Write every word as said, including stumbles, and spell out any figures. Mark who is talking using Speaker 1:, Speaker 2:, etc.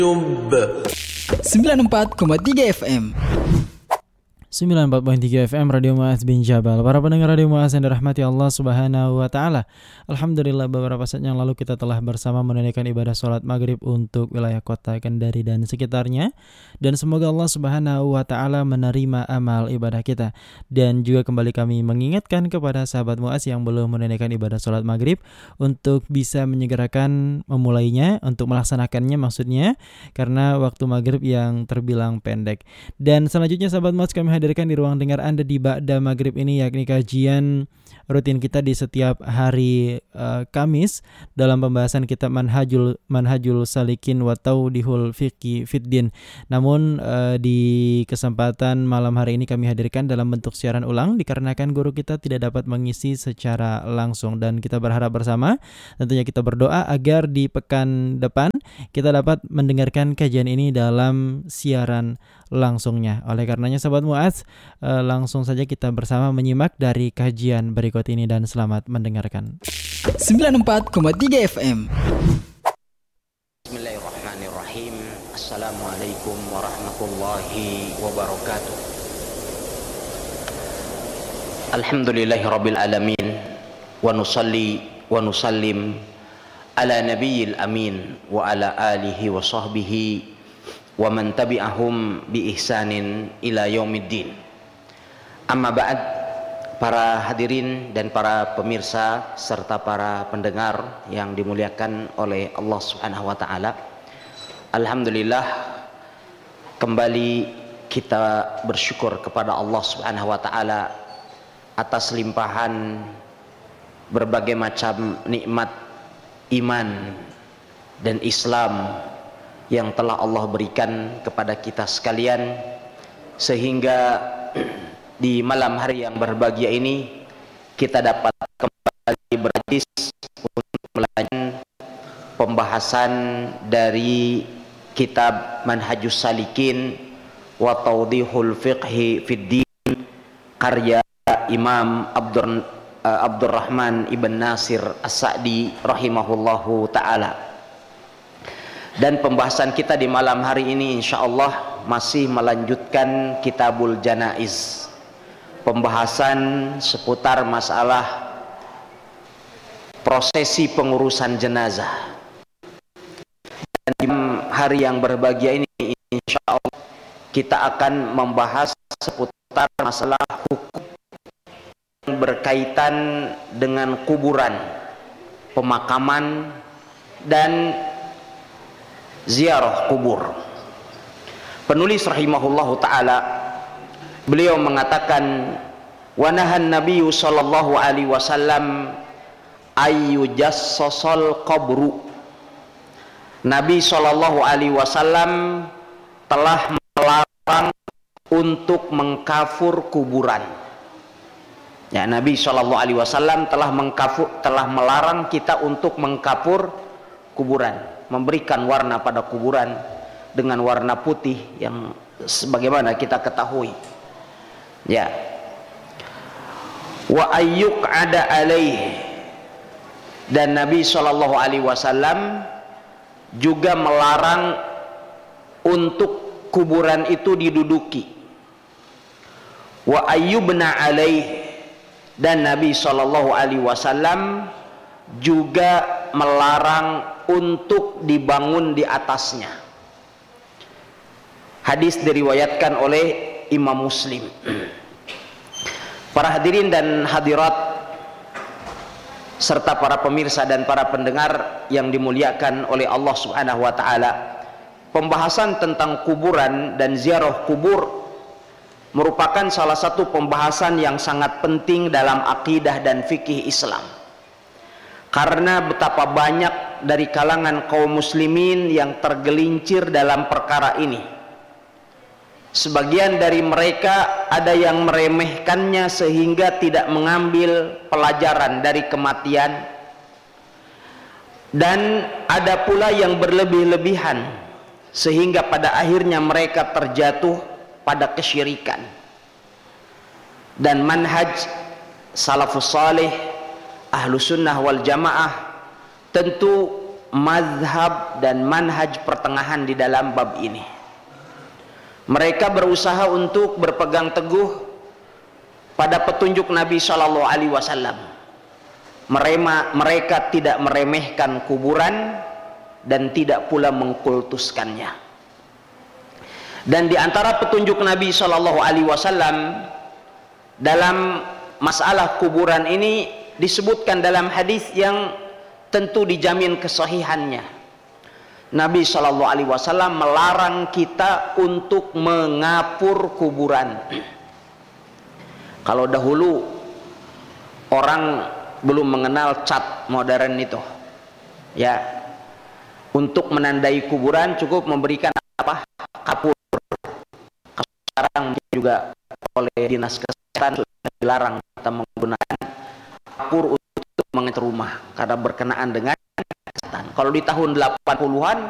Speaker 1: sembilan puluh empat koma tiga F M.
Speaker 2: sembilan puluh empat koma tiga F M Radio Mu'adz bin Jabal. Para pendengar Radio Mu'adz yang dirahmati Allah Subhanahu wa taala. Alhamdulillah, beberapa saat yang lalu kita telah bersama menunaikan ibadah salat maghrib untuk wilayah kota Kendari dan sekitarnya. Dan semoga Allah Subhanahu wa taala menerima amal ibadah kita. Dan juga kembali kami mengingatkan kepada sahabat Mu'adz yang belum menunaikan ibadah salat maghrib untuk bisa menyegerakan memulainya, untuk melaksanakannya maksudnya, karena waktu maghrib yang terbilang pendek. Dan selanjutnya sahabat Mu'adz, kami hadirkan di ruang dengar Anda di Ba'da Maghrib ini, yakni kajian rutin kita di setiap hari uh, Kamis dalam pembahasan kitab Manhajul Manhajul Salikin wa Tawdihul Fiqhi Fiddin. Namun uh, di kesempatan malam hari ini kami hadirkan dalam bentuk siaran ulang dikarenakan guru kita tidak dapat mengisi secara langsung, dan kita berharap bersama tentunya kita berdoa agar di pekan depan kita dapat mendengarkan kajian ini dalam siaran langsungnya. Oleh karenanya sahabat Mu'adz, uh, langsung saja kita bersama menyimak dari kajian berikut ini dan selamat mendengarkan.
Speaker 1: sembilan puluh empat koma tiga F M.
Speaker 3: Bismillahirrahmanirrahim. Assalamualaikum warahmatullahi wabarakatuh. Alhamdulillahirabbil alamin wa nusalli wa nusallim ala nabiyil amin wa ala alihi wa sahbihi wa man tabi'ahum bi ihsanin ila yaumiddin. Amma ba'd, para hadirin dan para pemirsa serta para pendengar yang dimuliakan oleh Allah Subhanahu wa taala. Alhamdulillah, kembali kita bersyukur kepada Allah Subhanahu wa taala atas limpahan berbagai macam nikmat iman dan Islam yang telah Allah berikan kepada kita sekalian, sehingga di malam hari yang berbahagia ini kita dapat kembali berhadis untuk melanjutkan pembahasan dari kitab Manhajus Salikin wa Tawdihul Fiqhi Fiddin karya Imam Abdur, uh, Abdurrahman Ibn Nasir As-Sa'di rahimahullahu ta'ala. Dan pembahasan kita di malam hari ini insyaallah masih melanjutkan Kitabul Janaiz, pembahasan seputar masalah prosesi pengurusan jenazah. Dan di hari yang berbahagia ini insyaallah kita akan membahas seputar masalah hukum yang berkaitan dengan kuburan, pemakaman dan ziarah kubur. Penulis rahimahullahu taala, beliau mengatakan, wa nahan nabiyyu sallallahu alaihi wasallam ayyujassasal qabru. Nabi sallallahu alaihi wasallam telah melarang untuk mengkafur kuburan. Ya, Nabi sallallahu alaihi wasallam telah mengkafur telah melarang kita untuk mengkafur kuburan, memberikan warna pada kuburan dengan warna putih yang sebagaimana kita ketahui. Ya. Wa ayyuk ada alaih, dan Nabi sallallahu alaihi wasallam juga melarang untuk kuburan itu diduduki. Wa ayyubna alaih, dan Nabi sallallahu alaihi wasallam juga melarang untuk dibangun di atasnya. Hadis diriwayatkan oleh Imam Muslim. Para hadirin dan hadirat serta para pemirsa dan para pendengar yang dimuliakan oleh Allah Subhanahu wa taala, pembahasan tentang kuburan dan ziarah kubur merupakan salah satu pembahasan yang sangat penting dalam akidah dan fikih Islam. Karena betapa banyak dari kalangan kaum muslimin yang tergelincir dalam perkara ini. Sebagian dari mereka ada yang meremehkannya sehingga tidak mengambil pelajaran dari kematian, dan ada pula yang berlebih-lebihan sehingga pada akhirnya mereka terjatuh pada kesyirikan. Dan manhaj salafus salih ahlu sunnah wal jamaah tentu mazhab dan manhaj pertengahan di dalam bab ini. Mereka berusaha untuk berpegang teguh pada petunjuk Nabi Shallallahu Alaihi Wasallam. Mereka tidak meremehkan kuburan dan tidak pula mengkultuskannya. Dan di antara petunjuk Nabi Shallallahu Alaihi Wasallam dalam masalah kuburan ini disebutkan dalam hadis yang tentu dijamin kesahihannya. Nabi Shallallahu Alaihi Wasallam melarang kita untuk mengapur kuburan. Kalau dahulu orang belum mengenal cat modern itu, ya, untuk menandai kuburan cukup memberikan apa? Kapur. Sekarang juga oleh dinas kesehatan sudah dilarang kita menggunakan kapur untuk mengecat rumah karena berkenaan dengan kesehatan. Kalau di tahun delapan puluhan